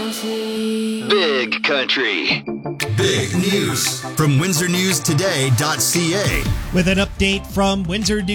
Big Country. Big news from WindsorNewsToday.ca. With an update from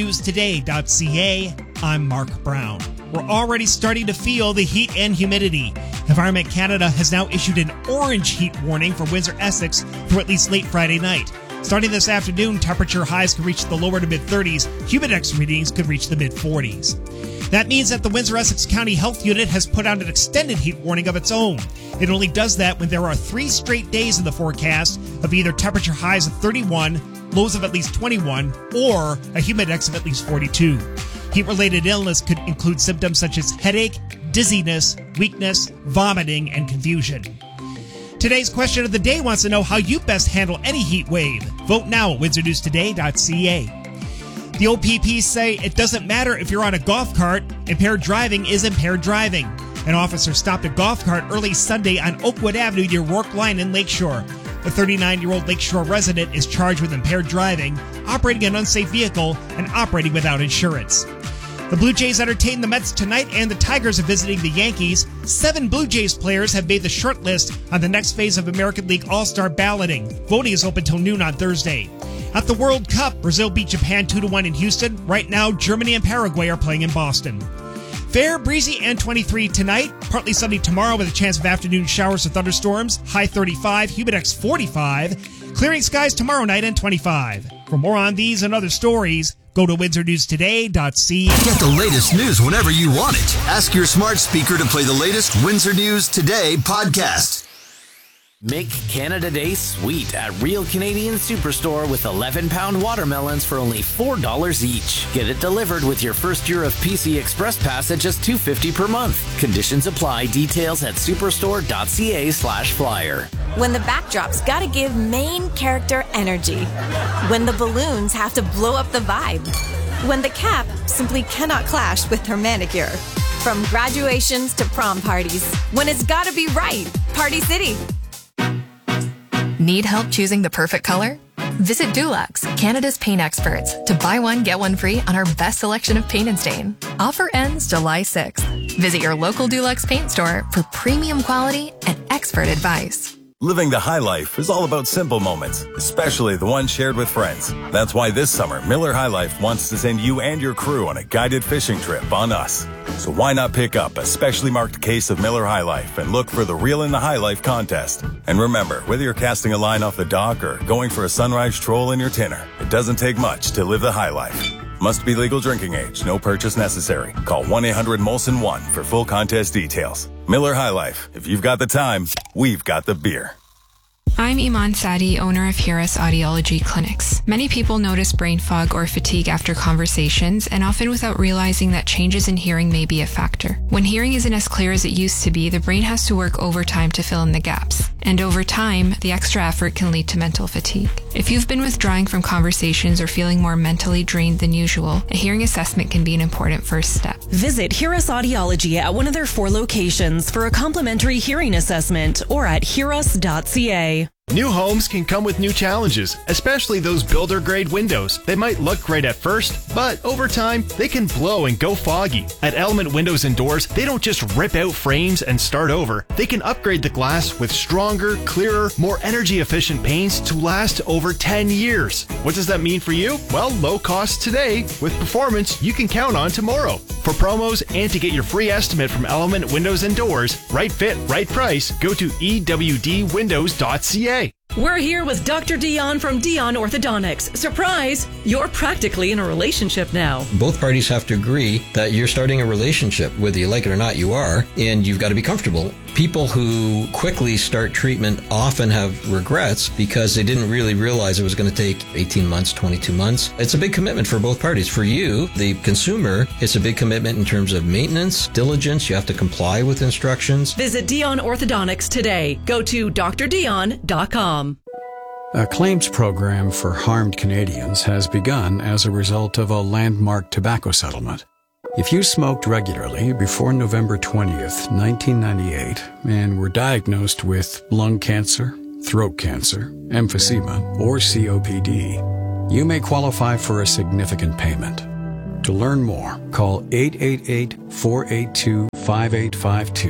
WindsorNewsToday.ca, I'm Mark Brown. We're already starting to feel the heat and humidity. Environment Canada has now issued an orange heat warning for Windsor-Essex through at least late Friday night. Starting this afternoon, temperature highs could reach the lower to mid-30s. Humidex readings could reach the mid-40s. That means that the Windsor-Essex County Health Unit has put out an extended heat warning of its own. It only does that when there are 3 straight days in the forecast of either temperature highs of 31, lows of at least 21, or a humidex of at least 42. Heat-related illness could include symptoms such as headache, dizziness, weakness, vomiting, and confusion. Today's question of the day wants to know how you best handle any heat wave. Vote now at WindsorNewsToday.ca. The OPP say it doesn't matter if you're on a golf cart. Impaired driving is impaired driving. An officer stopped a golf cart early Sunday on Oakwood Avenue near Rourke Line in Lakeshore. The 39-year-old Lakeshore resident is charged with impaired driving, operating an unsafe vehicle, and operating without insurance. The Blue Jays entertain the Mets tonight, and the Tigers are visiting the Yankees. 7 Blue Jays players have made the short list on the next phase of American League All-Star balloting. Voting is open till noon on Thursday. At the World Cup, Brazil beat Japan 2-1 in Houston. Right now, Germany and Paraguay are playing in Boston. Fair, breezy, and 23 tonight. Partly sunny tomorrow with a chance of afternoon showers or thunderstorms. High 35, humidex 45. Clearing skies tomorrow night and 25. For more on these and other stories, go to WindsorNewsToday.ca. Get the latest news whenever you want it. Ask your smart speaker to play the latest Windsor News Today podcast. Make Canada Day sweet at Real Canadian Superstore with 11-pound watermelons for only $4 each. Get it delivered with your first year of PC Express Pass at just $2.50 per month. Conditions apply. Details at superstore.ca/flyer. When the backdrop's gotta give main character energy. When the balloons have to blow up the vibe. When the cap simply cannot clash with her manicure. From graduations to prom parties. When it's gotta be right. Party City. Need help choosing the perfect color? Visit Dulux, Canada's paint experts, to buy one, get one free on our best selection of paint and stain. Offer ends July 6th. Visit your local Dulux paint store for premium quality and expert advice. Living the high life is all about simple moments, especially the ones shared with friends. That's why this summer, Miller High Life wants to send you and your crew on a guided fishing trip on us. So why not pick up a specially marked case of Miller High Life and look for the Reel in the High Life contest. And remember, whether you're casting a line off the dock or going for a sunrise stroll in your tinner, it doesn't take much to live the high life. Must be legal drinking age. No purchase necessary. Call 1-800-MOLSON-1 for full contest details. Miller High Life. If you've got the time, we've got the beer. I'm Iman Sadi, owner of Hiras Audiology Clinics. Many people notice brain fog or fatigue after conversations, and often without realizing that changes in hearing may be a factor. When hearing isn't as clear as it used to be, the brain has to work overtime to fill in the gaps. And over time, the extra effort can lead to mental fatigue. If you've been withdrawing from conversations or feeling more mentally drained than usual, a hearing assessment can be an important first step. Visit Hiras Audiology at one of their 4 locations for a complimentary hearing assessment or at hiras.ca. New homes can come with new challenges, especially those builder-grade windows. They might look great at first, but over time, they can blow and go foggy. At Element Windows and Doors, they don't just rip out frames and start over. They can upgrade the glass with stronger, clearer, more energy-efficient paints to last over 10 years. What does that mean for you? Well, low cost today with performance you can count on tomorrow. For promos and to get your free estimate from Element Windows and Doors, right fit, right price, go to ewdwindows.ca. We're here with Dr. Dion from Dion Orthodontics. Surprise! You're practically in a relationship now. Both parties have to agree that you're starting a relationship, whether you like it or not, you are, and you've got to be comfortable. People who quickly start treatment often have regrets because they didn't really realize it was going to take 18 months, 22 months. It's a big commitment for both parties. For you, the consumer, it's a big commitment in terms of maintenance, diligence. You have to comply with instructions. Visit Dion Orthodontics today. Go to drdion.com. A claims program for harmed Canadians has begun as a result of a landmark tobacco settlement. If you smoked regularly before November 20th, 1998, and were diagnosed with lung cancer, throat cancer, emphysema, or COPD, you may qualify for a significant payment. To learn more, call 888-482-5852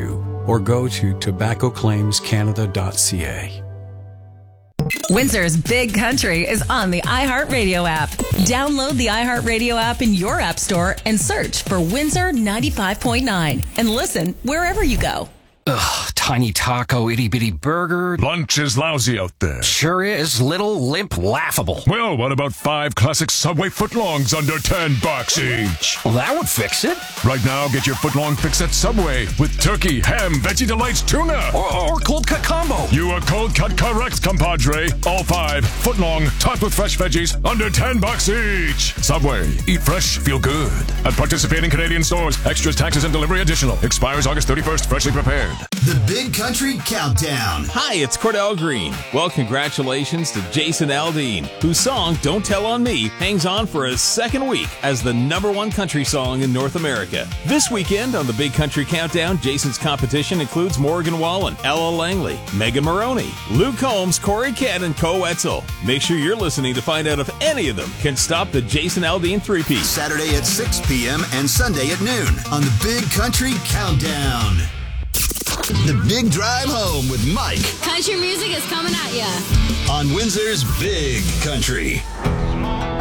or go to tobaccoclaimscanada.ca. Windsor's Big Country is on the iHeartRadio app. Download the iHeartRadio app in your app store and search for Windsor 95.9 and listen wherever you go. Ugh, tiny taco, itty-bitty burger. Lunch is lousy out there. Sure is. Little, limp, laughable. Well, what about 5 classic Subway footlongs under $10 each? Well, that would fix it. Right now, get your footlong fix at Subway with turkey, ham, Veggie Delights, tuna. Or cold cut combo. You are cold cut correct, compadre. All 5 footlong, topped with fresh veggies, under $10 each. Subway. Eat fresh, feel good. At participating Canadian stores, extras, taxes, and delivery additional. Expires August 31st, freshly prepared. The Big Country Countdown. Hi, it's Cordell Green. Well, congratulations to Jason Aldean, whose song Don't Tell on Me hangs on for a second week as the #1 country song in North America. This weekend on the Big Country Countdown, Jason's competition includes Morgan Wallen, Ella Langley, Megan Maroney, Luke Combs, Corey Kent, and Co Wetzel. Make sure you're listening to find out if any of them can stop the Jason Aldean three-peat. Saturday at 6 p.m. and Sunday at noon on the Big Country Countdown. The Big Drive Home with Mike. Country music is coming at ya. On Windsor's Big Country.